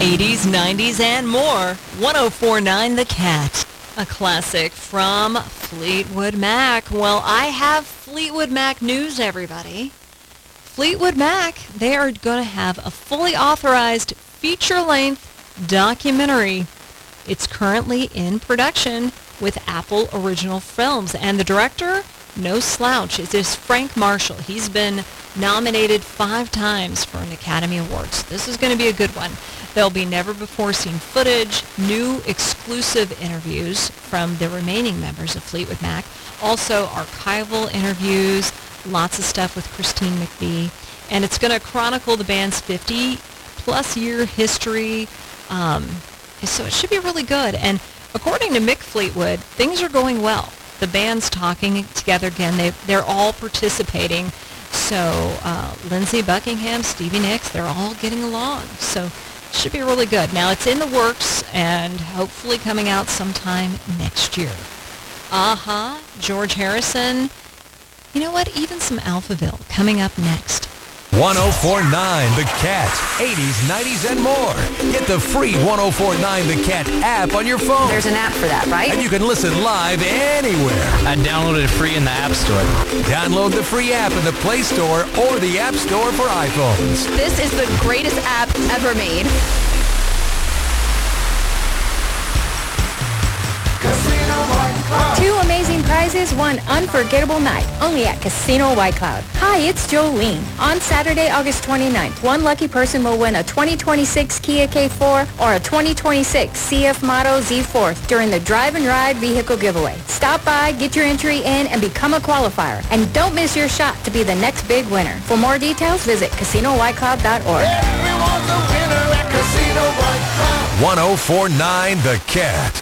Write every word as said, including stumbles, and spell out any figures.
eighties, nineties, and more. one oh four point nine The Cat. A classic from Fleetwood Mac. Well, I have Fleetwood Mac news, everybody. Fleetwood Mac, they are going to have a fully authorized feature-length documentary. It's currently in production with Apple Original Films. And the director, no slouch, is this Frank Marshall. He's been nominated five times for an Academy Award. So this is going to be a good one. There'll be never-before-seen footage, new exclusive interviews from the remaining members of Fleetwood Mac, also archival interviews, lots of stuff with Christine McVie, and it's going to chronicle the band's fifty-plus year history, um, so it should be really good. And according to Mick Fleetwood, things are going well. The band's talking together again. They, they're all participating. So uh, Lindsey Buckingham, Stevie Nicks, they're all getting along. So should be really good. Now, it's in the works and hopefully coming out sometime next year. Uh-huh. George Harrison. You know what? Even some Alphaville coming up next. one oh four point nine The Cat. eighties, nineties, and more. Get the free one oh four point nine The Cat app on your phone. There's an app for that, right? And you can listen live anywhere. I downloaded it free in the App Store. Download the free app in the Play Store or the App Store for iPhones. This is the greatest app ever made. Two amazing prizes, one unforgettable night, only at Casino White Cloud. Hi, it's Jolene. On Saturday, August twenty-ninth, one lucky person will win a twenty twenty-six Kia K four or a twenty twenty-six C F Motto Z four during the Drive and Ride vehicle giveaway. Stop by, get your entry in, and become a qualifier. And don't miss your shot to be the next big winner. For more details, visit casino white cloud dot org. one oh four point nine The Cat.